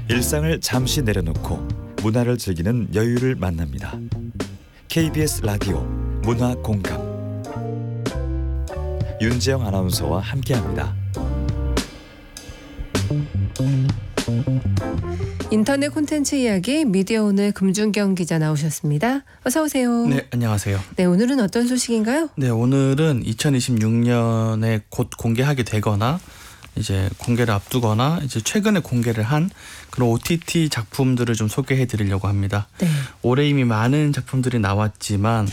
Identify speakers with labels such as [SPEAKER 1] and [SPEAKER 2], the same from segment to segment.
[SPEAKER 1] 일상을 잠시 내려놓고 문화를 즐기는 여유를 만납니다. KBS 라디오 문화공감 윤지영 아나운서와 함께합니다.
[SPEAKER 2] 인터넷 콘텐츠 이야기 미디어오늘 금준경 기자 나오셨습니다. 어서 오세요.
[SPEAKER 3] 네, 안녕하세요.
[SPEAKER 2] 네, 오늘은 어떤 소식인가요?
[SPEAKER 3] 네, 오늘은 2026년에 곧 공개하게 되거나 이제 공개를 앞두거나 이제 최근에 공개를 한 그런 OTT 작품들을 좀 소개해 드리려고 합니다.
[SPEAKER 2] 네.
[SPEAKER 3] 올해 이미 많은 작품들이 나왔지만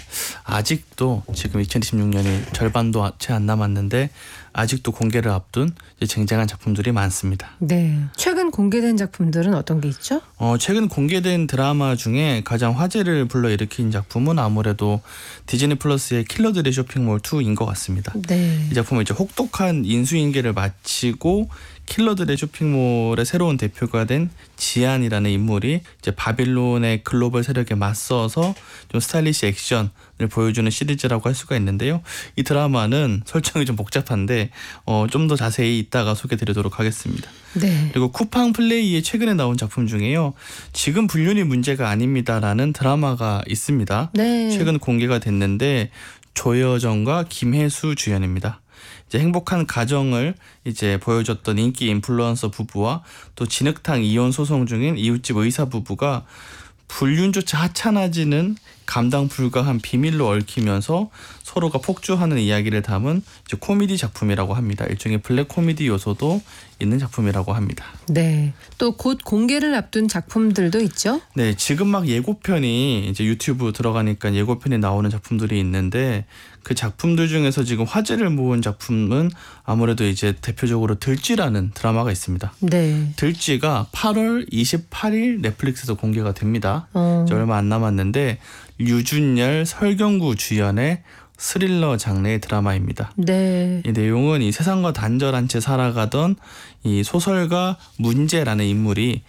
[SPEAKER 3] 아직도 지금 2026년이 절반도 채 안 남았는데 아직도 공개를 앞둔 이제 쟁쟁한 작품들이 많습니다.
[SPEAKER 2] 네. 최근 공개된 작품들은 어떤 게 있죠?
[SPEAKER 3] 최근 공개된 드라마 중에 가장 화제를 불러일으킨 작품은 아무래도 디즈니 플러스의 킬러들의 쇼핑몰 2인 것 같습니다.
[SPEAKER 2] 네.
[SPEAKER 3] 이 작품은 이제 혹독한 인수인계를 마치고 킬러들의 쇼핑몰의 새로운 대표가 된 지안이라는 인물이 이제 바빌론의 글로벌 세력에 맞서서 좀 스타일리시 액션을 보여주는 시리즈라고 할 수가 있는데요. 이 드라마는 설정이 좀 복잡한데 좀 더 자세히 이따가 소개드리도록 하겠습니다.
[SPEAKER 2] 네.
[SPEAKER 3] 그리고 쿠팡 플레이의 최근에 나온 작품 중에요. 지금 불륜이 문제가 아닙니다라는 드라마가 있습니다.
[SPEAKER 2] 네.
[SPEAKER 3] 최근 공개가 됐는데 조여정과 김혜수 주연입니다. 이제 행복한 가정을 이제 보여줬던 인기 인플루언서 부부와 또 진흙탕 이혼 소송 중인 이웃집 의사 부부가 불륜조차 하찮아지는 감당 불가한 비밀로 얽히면서 서로가 폭주하는 이야기를 담은 이제 코미디 작품이라고 합니다. 일종의 블랙 코미디 요소도 있는 작품이라고 합니다.
[SPEAKER 2] 네. 또 곧 공개를 앞둔 작품들도 있죠?
[SPEAKER 3] 네, 지금 막 예고편이 이제 유튜브 들어가니까 예고편이 나오는 작품들이 있는데 그 작품들 중에서 지금 화제를 모은 작품은 아무래도 이제 대표적으로 들쥐라는 드라마가 있습니다.
[SPEAKER 2] 네.
[SPEAKER 3] 들쥐가 8월 28일 넷플릭스에서 공개가 됩니다. 이제 얼마 안 남았는데 유준열, 설경구 주연의 스릴러 장르의 드라마입니다.
[SPEAKER 2] 네.
[SPEAKER 3] 이 내용은 이 세상과 단절한 채 살아가던 이 소설가 문제라는 인물이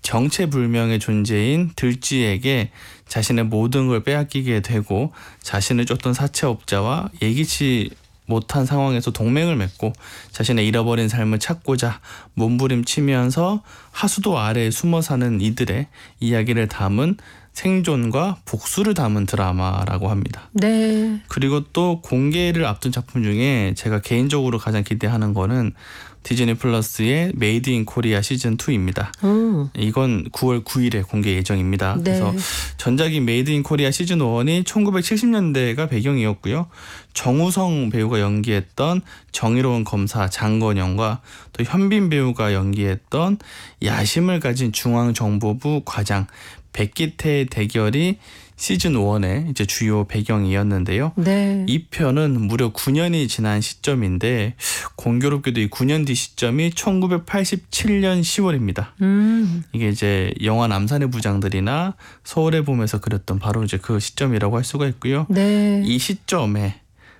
[SPEAKER 3] 정체불명의 존재인 들쥐에게 자신의 모든 걸 빼앗기게 되고 자신을 쫓던 사채업자와 예기치 못한 상황에서 동맹을 맺고 자신의 잃어버린 삶을 찾고자 몸부림치면서 하수도 아래에 숨어 사는 이들의 이야기를 담은 생존과 복수를 담은 드라마라고 합니다.
[SPEAKER 2] 네.
[SPEAKER 3] 그리고 또 공개를 앞둔 작품 중에 제가 개인적으로 가장 기대하는 거는 디즈니 플러스의 메이드 인 코리아 시즌 2입니다. 이건 9월 9일에 공개 예정입니다.
[SPEAKER 2] 네.
[SPEAKER 3] 그래서 전작인 메이드 인 코리아 시즌 1이 1970년대가 배경이었고요. 정우성 배우가 연기했던 정의로운 검사 장건영과 또 현빈 배우가 연기했던 야심을 가진 중앙정보부 과장 백기태의 대결이 시즌 1의 이제 주요 배경이었는데요.
[SPEAKER 2] 네.
[SPEAKER 3] 이 편은 무려 9년이 지난 시점인데 공교롭게도 이 9년 뒤 시점이 1987년 10월입니다. 이게 이제 영화 남산의 부장들이나 서울의 봄에서 그렸던 바로 이제 그 시점이라고 할 수가 있고요.
[SPEAKER 2] 네.
[SPEAKER 3] 이 시점에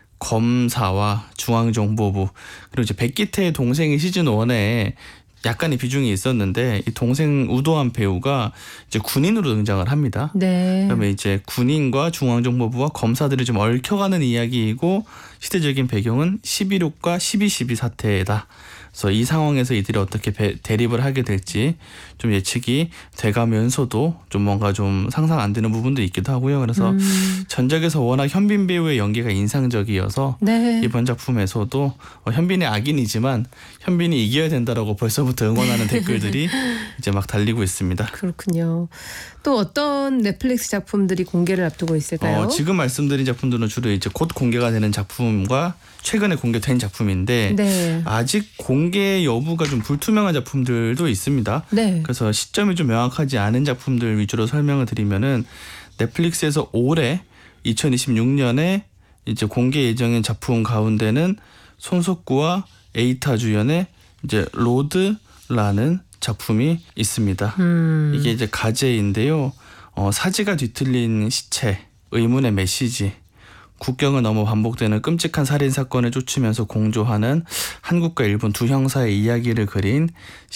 [SPEAKER 3] 검사와 중앙정보부 그리고 이제 백기태의 동생이 시즌 1에 약간의 비중이 있었는데 이 동생 우도환 배우가 이제 군인으로 등장을 합니다.
[SPEAKER 2] 네.
[SPEAKER 3] 그러면 이제 군인과 중앙정보부와 검사들이 좀 얽혀가는 이야기이고 시대적인 배경은 11.6과 12.12 사태다. 그래서 이 상황에서 이들이 어떻게 대립을 하게 될지 좀 예측이 돼가면서도 좀 뭔가 좀 상상 안 되는 부분도 있기도 하고요. 그래서 전작에서 워낙 현빈 배우의 연기가 인상적이어서
[SPEAKER 2] 네.
[SPEAKER 3] 이번 작품에서도 현빈이 악인이지만 현빈이 이겨야 된다라고 벌써부터 응원하는 댓글들이 이제 막 달리고 있습니다.
[SPEAKER 2] 그렇군요. 또 어떤 넷플릭스 작품들이 공개를 앞두고 있을까요?
[SPEAKER 3] 지금 말씀드린 작품들은 주로 이제 곧 공개가 되는 작품과 최근에 공개된 작품인데
[SPEAKER 2] 네.
[SPEAKER 3] 아직 공개 여부가 좀 불투명한 작품들도 있습니다.
[SPEAKER 2] 네.
[SPEAKER 3] 그래서 시점이 좀 명확하지 않은 작품들 위주로 설명을 드리면은 넷플릭스에서 올해 2026년에 이제 공개 예정인 작품 가운데는 손석구와 에이타 주연의 이제 로드라는 작품이 있습니다. 이게 이제 가제인데요. 사지가 뒤틀린 시체, 의문의 메시지, 국경을 넘어 반복되는 끔찍한 살인사건을 쫓으면서 공조하는 한국과 일본 두 형사의 이야기를 그린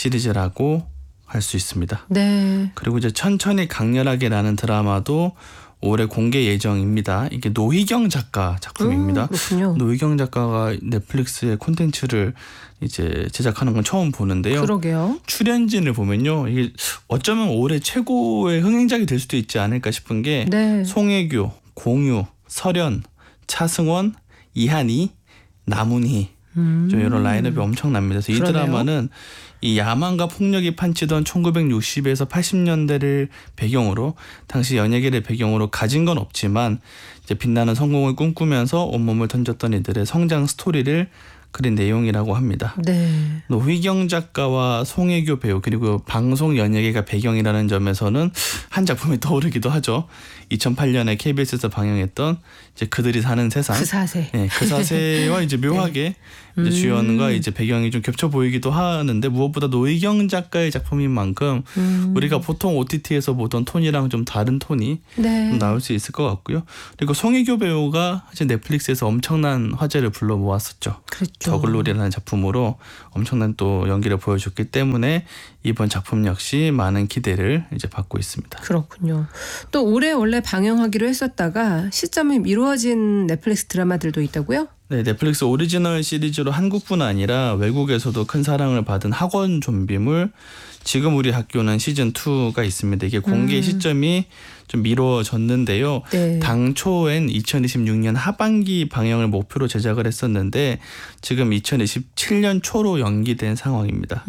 [SPEAKER 3] 시리즈라고 할 수 있습니다.
[SPEAKER 2] 네.
[SPEAKER 3] 그리고 이제 천천히 강렬하게 라는 드라마도 올해 공개 예정입니다. 이게 노희경 작가 작품입니다.
[SPEAKER 2] 그렇군요.
[SPEAKER 3] 노희경 작가가 넷플릭스의 콘텐츠를 이제 제작하는 건 처음 보는데요.
[SPEAKER 2] 그러게요.
[SPEAKER 3] 출연진을 보면요, 이게 어쩌면 올해 최고의 흥행작이 될 수도 있지 않을까 싶은 게
[SPEAKER 2] 네.
[SPEAKER 3] 송혜교, 공유, 설현, 차승원, 이한이, 남은희 좀 이런 라인업이 엄청납니다. 그래서 이
[SPEAKER 2] 그러네요.
[SPEAKER 3] 드라마는 이 야망과 폭력이 판치던 1960에서 80년대를 배경으로 당시 연예계를 배경으로 가진 건 없지만 이제 빛나는 성공을 꿈꾸면서 온몸을 던졌던 이들의 성장 스토리를 그린 내용이라고 합니다.
[SPEAKER 2] 네.
[SPEAKER 3] 노희경 작가와 송혜교 배우 그리고 방송 연예계가 배경이라는 점에서는 한 작품이 떠오르기도 하죠. 2008년에 KBS에서 방영했던 이제 그들이 사는 세상.
[SPEAKER 2] 그 사세.
[SPEAKER 3] 네, 그 사세와 이제 묘하게 이제 주연과 이제 배경이 좀 겹쳐 보이기도 하는데 무엇보다 노희경 작가의 작품인 만큼 우리가 보통 OTT에서 보던 톤이랑 좀 다른 톤이
[SPEAKER 2] 네.
[SPEAKER 3] 좀 나올 수 있을 것 같고요. 그리고 송혜교 배우가 이제 넷플릭스에서 엄청난 화제를 불러 모았었죠.
[SPEAKER 2] 그렇죠.
[SPEAKER 3] 더글로리라는 작품으로 엄청난 또 연기를 보여줬기 때문에 이번 작품 역시 많은 기대를 이제 받고 있습니다.
[SPEAKER 2] 그렇군요. 또 올해 원래 방영하기로 했었다가 시점이 미루어진 넷플릭스 드라마들도 있다고요?
[SPEAKER 3] 네, 넷플릭스 오리지널 시리즈로 한국뿐 아니라 외국에서도 큰 사랑을 받은 학원 좀비물 지금 우리 학교는 시즌 2가 있습니다. 이게 공개 시점이 좀 미뤄졌는데요.
[SPEAKER 2] 네.
[SPEAKER 3] 당초엔 2026년 하반기 방영을 목표로 제작을 했었는데 지금 2027년 초로 연기된 상황입니다.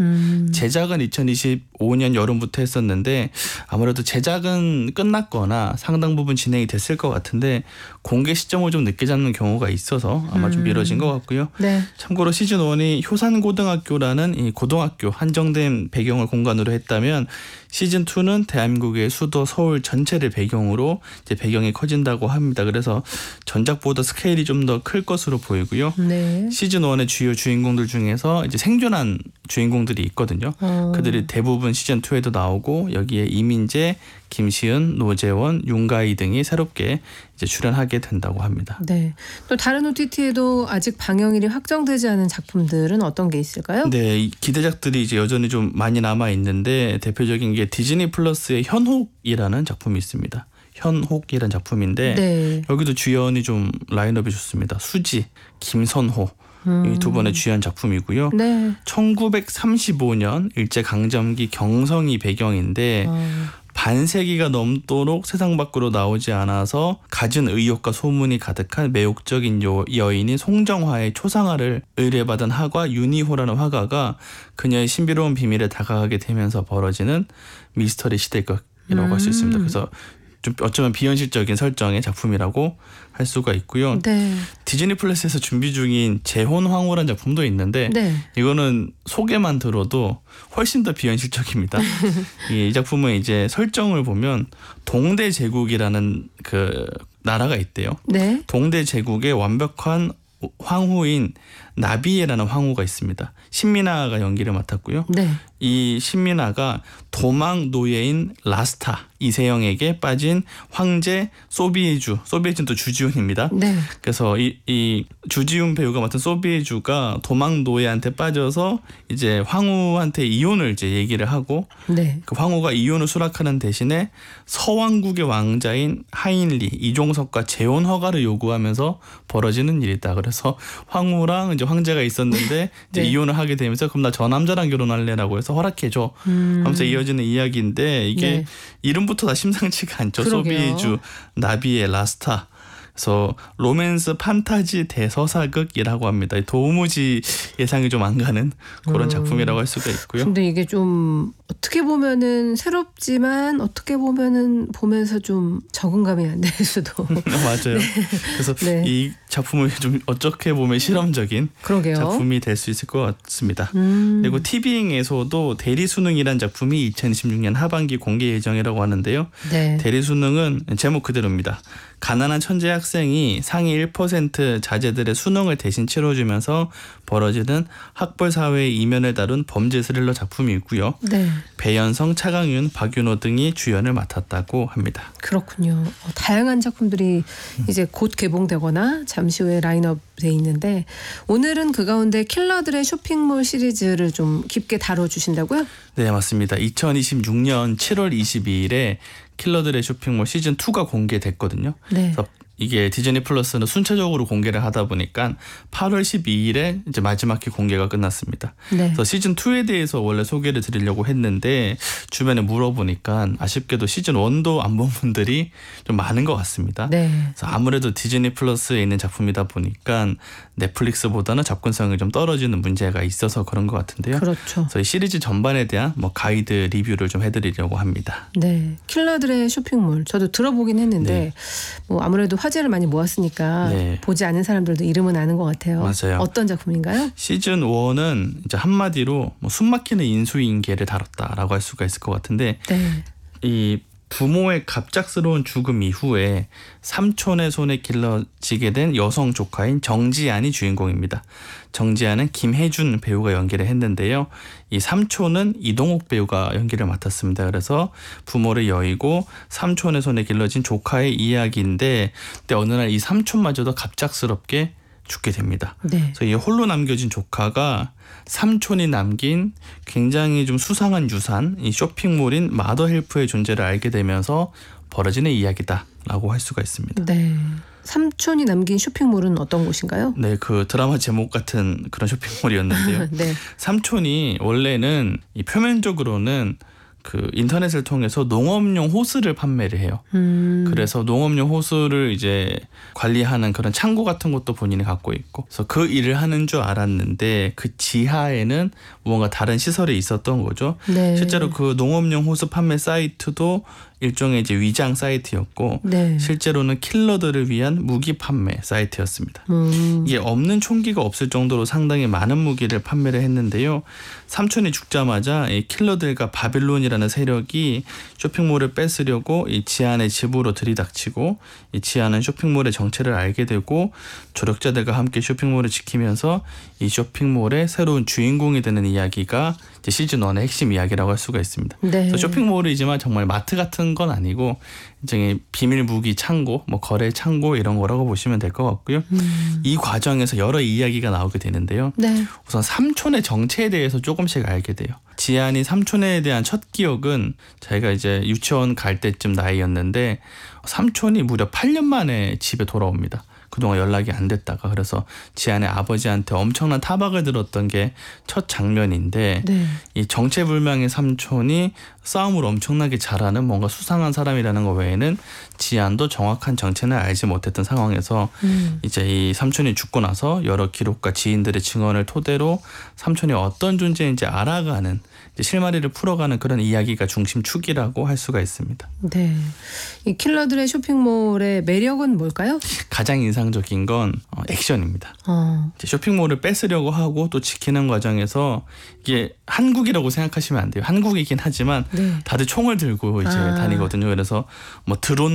[SPEAKER 3] 제작은 2025년 여름부터 했었는데 아무래도 제작은 끝났거나 상당 부분 진행이 됐을 것 같은데 공개 시점을 좀 늦게 잡는 경우가 있어서 아마 좀 미뤄진 것 같고요.
[SPEAKER 2] 네.
[SPEAKER 3] 참고로 시즌 1이 효산고등학교라는 이 고등학교 한정된 배경을 공간으로 했다면 시즌 2는 대한민국의 수도 서울 전체를 배경으로 이제 배경이 커진다고 합니다. 그래서 전작보다 스케일이 좀 더 클 것으로 보이고요.
[SPEAKER 2] 네.
[SPEAKER 3] 시즌 1의 주요 주인공들 중에서 이제 생존한 주인공들이 있거든요. 그들이 대부분 시즌 2에도 나오고 여기에 이민재, 김시은, 노재원, 윤가희 등이 새롭게 이제 출연하게 된다고 합니다.
[SPEAKER 2] 네. 또 다른 OTT에도 아직 방영일이 확정되지 않은 작품들은 어떤 게 있을까요?
[SPEAKER 3] 네, 이 기대작들이 이제 여전히 좀 많이 남아 있는데 대표적인 게 디즈니 플러스의 현혹이라는 작품이 있습니다. 현혹이라는 작품인데
[SPEAKER 2] 네.
[SPEAKER 3] 여기도 주연이 좀 라인업이 좋습니다. 수지, 김선호 이 두 번의 주연 작품이고요.
[SPEAKER 2] 네.
[SPEAKER 3] 1935년 일제강점기 경성이 배경인데 반세기가 넘도록 세상 밖으로 나오지 않아서 갖은 의욕과 소문이 가득한 매혹적인 여인인 송정화의 초상화를 의뢰받은 화가 윤희호라는 화가가 그녀의 신비로운 비밀에 다가가게 되면서 벌어지는 미스터리 시대극이라고 할 수 있습니다. 그래서 좀 어쩌면 비현실적인 설정의 작품이라고 할 수가 있고요.
[SPEAKER 2] 네.
[SPEAKER 3] 디즈니 플러스에서 준비 중인 재혼황후라는 작품도 있는데
[SPEAKER 2] 네.
[SPEAKER 3] 이거는 소개만 들어도 훨씬 더 비현실적입니다. 이 작품은 이제 설정을 보면 동대 제국이라는 그 나라가 있대요.
[SPEAKER 2] 네.
[SPEAKER 3] 동대 제국의 완벽한 황후인 나비에라는 황후가 있습니다. 신민아가 연기를 맡았고요.
[SPEAKER 2] 네.
[SPEAKER 3] 이 신민아가 도망 노예인 라스타 이세영에게 빠진 황제 소비에주는 또 주지훈입니다.
[SPEAKER 2] 네.
[SPEAKER 3] 그래서 이 주지훈 배우가 맡은 소비에주가 도망 노예한테 빠져서 이제 황후한테 이혼을 이제 얘기를 하고
[SPEAKER 2] 네.
[SPEAKER 3] 그 황후가 이혼을 수락하는 대신에 서왕국의 왕자인 하인리 이종석과 재혼 허가를 요구하면서 벌어지는 일이다. 그래서 황후랑 이제 황제가 있었는데 이제
[SPEAKER 2] 네.
[SPEAKER 3] 이혼을 하게 되면서 그럼 나 저 남자랑 결혼할래라고 해서 허락해줘 하면서 이어지는 이야기인데 이게
[SPEAKER 2] 네.
[SPEAKER 3] 이름부터 다 심상치가 않죠.
[SPEAKER 2] 그러게요.
[SPEAKER 3] 소비에주, 나비의 라스타. 그래서 로맨스 판타지 대서사극이라고 합니다. 도무지 예상이 좀 안 가는 그런 작품이라고 할 수가 있고요.
[SPEAKER 2] 근데 이게 좀 어떻게 보면은 새롭지만 어떻게 보면은 보면서 좀 적응감이 안 될 수도.
[SPEAKER 3] 맞아요. 그래서
[SPEAKER 2] 네.
[SPEAKER 3] 이 작품을 좀 어떻게 보면 실험적인
[SPEAKER 2] 그러게요.
[SPEAKER 3] 작품이 될 수 있을 것 같습니다. 그리고 티빙에서도 대리수능이라는 작품이 2026년 하반기 공개 예정이라고 하는데요.
[SPEAKER 2] 네.
[SPEAKER 3] 대리수능은 제목 그대로입니다. 가난한 천재 학생이 상위 1% 자제들의 수능을 대신 치러주면서 벌어지는 학벌 사회의 이면을 다룬 범죄 스릴러 작품이고요.
[SPEAKER 2] 네.
[SPEAKER 3] 배현성, 차강윤, 박윤호 등이 주연을 맡았다고 합니다.
[SPEAKER 2] 그렇군요. 다양한 작품들이 이제 곧 개봉되거나 잠시 후에 라인업돼 있는데 오늘은 그 가운데 킬러들의 쇼핑몰 시리즈를 좀 깊게 다뤄주신다고요?
[SPEAKER 3] 네, 맞습니다. 2026년 7월 22일에 킬러들의 쇼핑몰 시즌 2가 공개됐거든요.
[SPEAKER 2] 네.
[SPEAKER 3] 그래서 이게 디즈니 플러스는 순차적으로 공개를 하다 보니까 8월 12일에 이제 마지막 회 공개가 끝났습니다.
[SPEAKER 2] 네.
[SPEAKER 3] 그래서 시즌 2에 대해서 원래 소개를 드리려고 했는데 주변에 물어보니까 아쉽게도 시즌 1도 안 본 분들이 좀 많은 것 같습니다.
[SPEAKER 2] 네.
[SPEAKER 3] 그래서 아무래도 디즈니 플러스에 있는 작품이다 보니까 넷플릭스보다는 접근성이 좀 떨어지는 문제가 있어서 그런 것 같은데요.
[SPEAKER 2] 그렇죠.
[SPEAKER 3] 그래서 이 시리즈 전반에 대한 뭐 가이드 리뷰를 좀 해드리려고 합니다.
[SPEAKER 2] 네. 킬러들의 쇼핑몰 저도 들어보긴 했는데
[SPEAKER 3] 네.
[SPEAKER 2] 뭐 아무래도 화제를 많이 모았으니까
[SPEAKER 3] 네.
[SPEAKER 2] 보지 않은 사람들도 이름은 아는 것 같아요.
[SPEAKER 3] 맞아요.
[SPEAKER 2] 어떤 작품인가요?
[SPEAKER 3] 시즌 1은 이제 한마디로 뭐 숨막히는 인수인계를 다뤘다라고 할 수가 있을 것 같은데
[SPEAKER 2] 네.
[SPEAKER 3] 이 부모의 갑작스러운 죽음 이후에 삼촌의 손에 길러지게 된 여성 조카인 정지안이 주인공입니다. 정지안은 김혜준 배우가 연기를 했는데요. 이 삼촌은 이동욱 배우가 연기를 맡았습니다. 그래서 부모를 여의고 삼촌의 손에 길러진 조카의 이야기인데 근데 어느 날 이 삼촌마저도 갑작스럽게 죽게 됩니다.
[SPEAKER 2] 네.
[SPEAKER 3] 그래서 이 홀로 남겨진 조카가 삼촌이 남긴 굉장히 좀 수상한 유산, 이 쇼핑몰인 마더헬프의 존재를 알게 되면서 벌어지는 이야기다라고 할 수가 있습니다.
[SPEAKER 2] 네. 삼촌이 남긴 쇼핑몰은 어떤 곳인가요?
[SPEAKER 3] 네, 그 드라마 제목 같은 그런 쇼핑몰이었는데요.
[SPEAKER 2] 네.
[SPEAKER 3] 삼촌이 원래는 이 표면적으로는 그 인터넷을 통해서 농업용 호스를 판매를 해요. 그래서 농업용 호스를 이제 관리하는 그런 창고 같은 것도 본인이 갖고 있고, 그래서 그 일을 하는 줄 알았는데 그 지하에는 무언가 다른 시설이 있었던 거죠.
[SPEAKER 2] 네.
[SPEAKER 3] 실제로 그 농업용 호스 판매 사이트도 일종의 이제 위장 사이트였고,
[SPEAKER 2] 네.
[SPEAKER 3] 실제로는 킬러들을 위한 무기 판매 사이트였습니다. 이게 없는 총기가 없을 정도로 상당히 많은 무기를 판매를 했는데요. 삼촌이 죽자마자 이 킬러들과 바빌론이라는 세력이 쇼핑몰을 뺏으려고 이 지안의 집으로 들이닥치고, 이 지안은 쇼핑몰의 정체를 알게 되고 조력자들과 함께 쇼핑몰을 지키면서 이 쇼핑몰의 새로운 주인공이 되는 이야기가 이제 시즌 1의 핵심 이야기라고 할 수가 있습니다.
[SPEAKER 2] 네.
[SPEAKER 3] 그래서 쇼핑몰이지만 정말 마트 같은 건 아니고 일종의 비밀 무기 창고, 뭐 거래 창고 이런 거라고 보시면 될 것 같고요. 이 과정에서 여러 이야기가 나오게 되는데요.
[SPEAKER 2] 네.
[SPEAKER 3] 우선 삼촌의 정체에 대해서 조금씩 알게 돼요. 지안이 삼촌에 대한 첫 기억은 자기가 이제 유치원 갈 때쯤 나이였는데 삼촌이 무려 8년 만에 집에 돌아옵니다. 그동안 연락이 안 됐다가. 그래서 지안의 아버지한테 엄청난 타박을 들었던 게 첫 장면인데,
[SPEAKER 2] 네.
[SPEAKER 3] 이 정체불명의 삼촌이 싸움을 엄청나게 잘하는 뭔가 수상한 사람이라는 것 외에는 지안도 정확한 정체는 알지 못했던 상황에서 이제 이 삼촌이 죽고 나서 여러 기록과 지인들의 증언을 토대로 삼촌이 어떤 존재인지 알아가는, 이제 실마리를 풀어가는 그런 이야기가 중심축이라고 할 수가 있습니다.
[SPEAKER 2] 네. 이 킬러들의 쇼핑몰의 매력은 뭘까요?
[SPEAKER 3] 가장 인상적인 건 액션입니다. 이제 쇼핑몰을 뺏으려고 하고 또 지키는 과정에서 이게 한국이라고 생각하시면 안 돼요. 한국이긴 하지만
[SPEAKER 2] 네.
[SPEAKER 3] 다들 총을 들고 이제 다니거든요. 그래서 뭐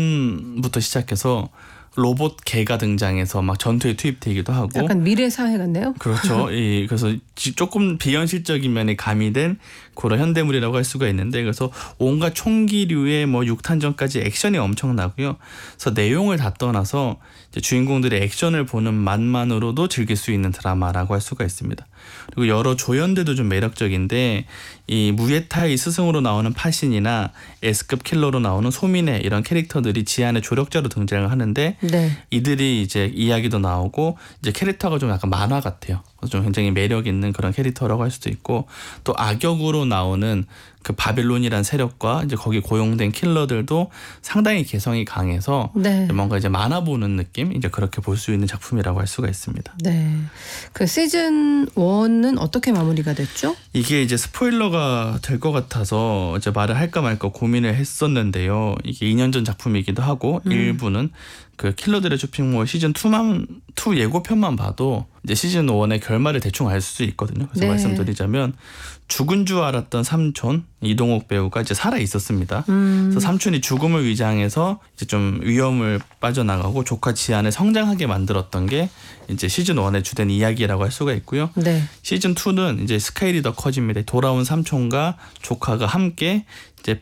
[SPEAKER 3] 드론부터 시작해서 로봇 개가 등장해서 막 전투에 투입되기도 하고.
[SPEAKER 2] 약간 미래 사회 같네요.
[SPEAKER 3] 그렇죠. 그래서 조금 비현실적인 면이 가미된 그런 현대물이라고 할 수가 있는데, 그래서 온갖 총기류의 뭐 육탄전까지 액션이 엄청나고요. 그래서 내용을 다 떠나서 이제 주인공들의 액션을 보는 맛만으로도 즐길 수 있는 드라마라고 할 수가 있습니다. 그리고 여러 조연들도 좀 매력적인데, 이 무에타이 스승으로 나오는 파신이나 S급 킬러로 나오는 소민의 이런 캐릭터들이 지안의 조력자로 등장을 하는데,
[SPEAKER 2] 네.
[SPEAKER 3] 이들이 이제 이야기도 나오고 이제 캐릭터가 좀 약간 만화 같아요. 좀 굉장히 매력 있는 그런 캐릭터라고 할 수도 있고, 또 악역으로 나오는 그 바빌론이란 세력과 이제 거기 고용된 킬러들도 상당히 개성이 강해서
[SPEAKER 2] 네.
[SPEAKER 3] 뭔가 이제 만화 보는 느낌, 이제 그렇게 볼 수 있는 작품이라고 할 수가 있습니다.
[SPEAKER 2] 네. 그 시즌 1은 어떻게 마무리가 됐죠?
[SPEAKER 3] 이게 이제 스포일러가 될 것 같아서 이제 말을 할까 말까 고민을 했었는데요. 이게 2년 전 작품이기도 하고 일부는 그 킬러들의 쇼핑몰 시즌 2 예고편만 봐도 이제 시즌 1의 결말을 대충 알 수 있거든요. 그래서
[SPEAKER 2] 네.
[SPEAKER 3] 말씀드리자면 죽은 줄 알았던 삼촌 이동욱 배우가 이제 살아 있었습니다. 그래서 삼촌이 죽음을 위장해서 이제 좀 위험을 빠져나가고 조카 지안을 성장하게 만들었던 게 이제 시즌 1의 주된 이야기라고 할 수가 있고요.
[SPEAKER 2] 네.
[SPEAKER 3] 시즌 2는 이제 스케일이 더 커집니다. 돌아온 삼촌과 조카가 함께 이제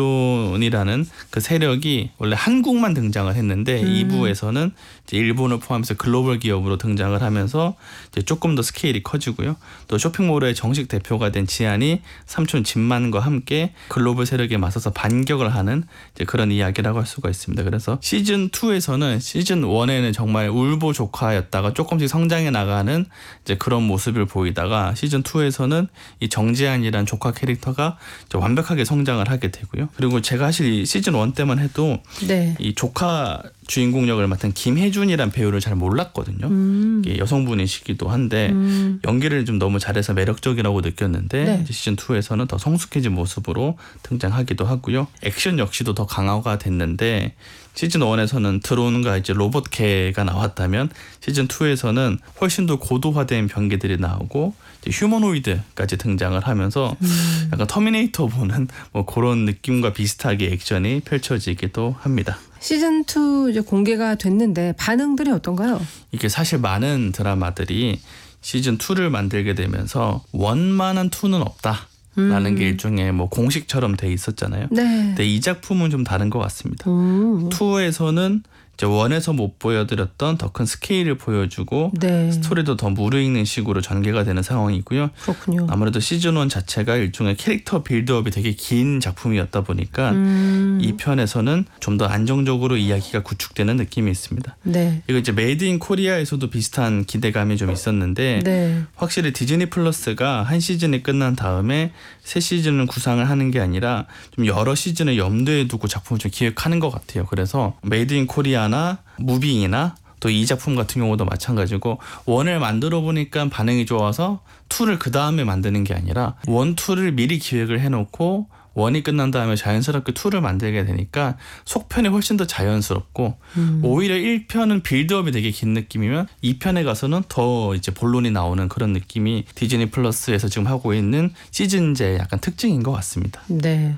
[SPEAKER 3] 바빌론이라는 그 세력이 원래 한국만 등장을 했는데 2부에서는 이제 일본을 포함해서 글로벌 기업으로 등장을 하면서 이제 조금 더 스케일이 커지고요. 또 쇼핑몰의 정식 대표가 된 지안이 삼촌 진만과 함께 글로벌 세력에 맞서서 반격을 하는 이제 그런 이야기라고 할 수가 있습니다. 그래서 시즌 2에서는 시즌 1에는 정말 울보 조카였다가 조금씩 성장해 나가는 이제 그런 모습을 보이다가 시즌 2에서는 이 정지안이라는 조카 캐릭터가 이제 완벽하게 성장을 하게 되고요. 그리고 제가 사실 이 시즌 1 때만 해도
[SPEAKER 2] 네.
[SPEAKER 3] 이 조카 주인공 역을 맡은 김혜준이란 배우를 잘 몰랐거든요. 이게 여성분이시기도 한데 연기를 좀 너무 잘해서 매력적이라고 느꼈는데
[SPEAKER 2] 네.
[SPEAKER 3] 이제 시즌 2에서는 더 성숙해진 모습으로 등장하기도 하고요. 액션 역시도 더 강화가 됐는데 시즌 1에서는 드론과 이제 로봇 개가 나왔다면 시즌 2에서는 훨씬 더 고도화된 병기들이 나오고 이제 휴머노이드까지 등장을 하면서 약간 터미네이터 보는 뭐 그런 느낌과 비슷하게 액션이 펼쳐지기도 합니다.
[SPEAKER 2] 시즌 2 이제 공개가 됐는데 반응들이 어떤가요?
[SPEAKER 3] 이게 사실 많은 드라마들이 시즌 2를 만들게 되면서 원만한 2는 없다. 라는 게 일종의 뭐 공식처럼 돼 있었잖아요.
[SPEAKER 2] 네.
[SPEAKER 3] 근데 이 작품은 좀 다른 것 같습니다. 2에서는 이제 1에서 못 보여드렸던 더 큰 스케일을 보여주고
[SPEAKER 2] 네.
[SPEAKER 3] 스토리도 더 무르익는 식으로 전개가 되는 상황이고요.
[SPEAKER 2] 그렇군요.
[SPEAKER 3] 아무래도 시즌 1 자체가 일종의 캐릭터 빌드업이 되게 긴 작품이었다 보니까 이 편에서는 좀 더 안정적으로 이야기가 구축되는 느낌이 있습니다.
[SPEAKER 2] 네.
[SPEAKER 3] 이거 이제 메이드 인 코리아에서도 비슷한 기대감이 좀 있었는데
[SPEAKER 2] 네.
[SPEAKER 3] 확실히 디즈니 플러스가 한 시즌이 끝난 다음에 새 시즌을 구상을 하는 게 아니라 좀 여러 시즌을 염두에 두고 작품을 좀 기획하는 것 같아요. 그래서 메이드 인 코리아나 무빙이나 또 이 작품 같은 경우도 마찬가지고 1을 만들어 보니까 반응이 좋아서 2를 그 다음에 만드는 게 아니라 1, 2를 미리 기획을 해놓고 1이 끝난 다음에 자연스럽게 2를 만들게 되니까 속편이 훨씬 더 자연스럽고 오히려 1편은 빌드업이 되게 긴 느낌이면 2편에 가서는 더 이제 본론이 나오는 그런 느낌이 디즈니 플러스에서 지금 하고 있는 시즌제의 약간 특징인 것 같습니다.
[SPEAKER 2] 네.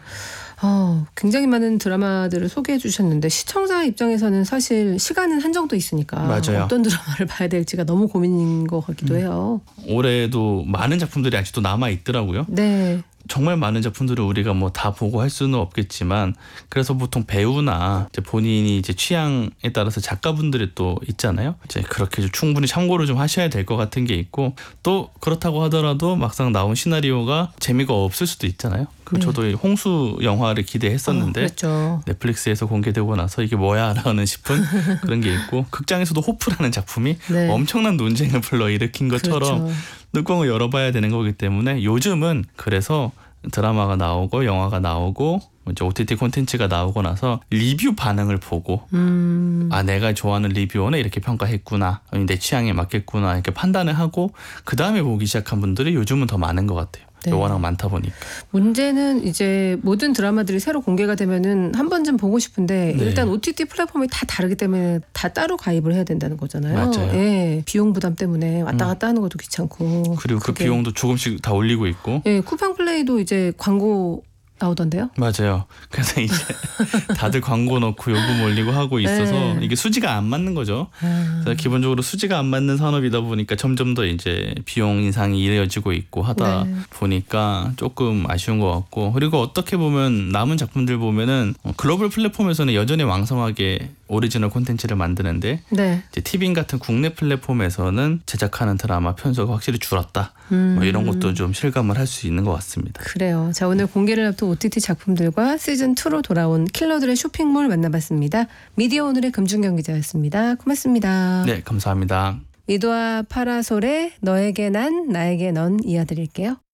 [SPEAKER 2] 굉장히 많은 드라마들을 소개해 주셨는데 시청자 입장에서는 사실 시간은 한정도 있으니까
[SPEAKER 3] 맞아요.
[SPEAKER 2] 어떤 드라마를 봐야 될지가 너무 고민인 것 같기도 해요.
[SPEAKER 3] 올해도 많은 작품들이 아직도 남아 있더라고요.
[SPEAKER 2] 네.
[SPEAKER 3] 정말 많은 작품들을 우리가 뭐 다 보고 할 수는 없겠지만 그래서 보통 배우나 이제 본인이 이제 취향에 따라서 작가분들이 또 있잖아요. 이제 그렇게 좀 충분히 참고를 좀 하셔야 될 것 같은 게 있고 또 그렇다고 하더라도 막상 나온 시나리오가 재미가 없을 수도 있잖아요. 그 저도 홍수 영화를 기대했었는데
[SPEAKER 2] 그렇죠.
[SPEAKER 3] 넷플릭스에서 공개되고 나서 이게 뭐야라는 싶은 그런 게 있고 극장에서도 호프라는 작품이
[SPEAKER 2] 네.
[SPEAKER 3] 엄청난 논쟁을 불러일으킨 것처럼
[SPEAKER 2] 그렇죠.
[SPEAKER 3] 뚜껑을 열어봐야 되는 거기 때문에 요즘은 그래서 드라마가 나오고 영화가 나오고 이제 OTT 콘텐츠가 나오고 나서 리뷰 반응을 보고 아 내가 좋아하는 리뷰어는 이렇게 평가했구나 내 취향에 맞겠구나 이렇게 판단을 하고 그 다음에 보기 시작한 분들이 요즘은 더 많은 것 같아요.
[SPEAKER 2] 네.
[SPEAKER 3] 워낙 많다 보니까.
[SPEAKER 2] 문제는 이제 모든 드라마들이 새로 공개가 되면은 한 번쯤 보고 싶은데
[SPEAKER 3] 네.
[SPEAKER 2] 일단 OTT 플랫폼이 다 다르기 때문에 다 따로 가입을 해야 된다는 거잖아요.
[SPEAKER 3] 맞아요.
[SPEAKER 2] 예, 비용 부담 때문에 왔다 갔다 하는 것도 귀찮고.
[SPEAKER 3] 그리고 그
[SPEAKER 2] 그게-
[SPEAKER 3] 비용도 조금씩 다 올리고 있고.
[SPEAKER 2] 예, 쿠팡 플레이도 이제 광고 나오던데요?
[SPEAKER 3] 맞아요. 그래서 이제 다들 광고 넣고 요금 올리고 하고 있어서
[SPEAKER 2] 네.
[SPEAKER 3] 이게 수지가 안 맞는 거죠. 그래서 기본적으로 수지가 안 맞는 산업이다 보니까 점점 더 이제 비용 인상이 이어지고 있고 하다
[SPEAKER 2] 네.
[SPEAKER 3] 보니까 조금 아쉬운 것 같고 그리고 어떻게 보면 남은 작품들 보면은 글로벌 플랫폼에서는 여전히 왕성하게 오리지널 콘텐츠를 만드는데
[SPEAKER 2] 네.
[SPEAKER 3] 이제 티빙 같은 국내 플랫폼에서는 제작하는 드라마 편수가 확실히 줄었다. 뭐 이런 것도 좀 실감을 할 수 있는 것 같습니다.
[SPEAKER 2] 그래요. 자, 오늘 공개를 앞둔 OTT 작품들과 시즌2로 돌아온 킬러들의 쇼핑몰 만나봤습니다. 미디어 오늘의 금준경 기자였습니다. 고맙습니다.
[SPEAKER 3] 네, 감사합니다.
[SPEAKER 2] 미도와 파라솔의 너에게 난 나에게 넌 이어드릴게요.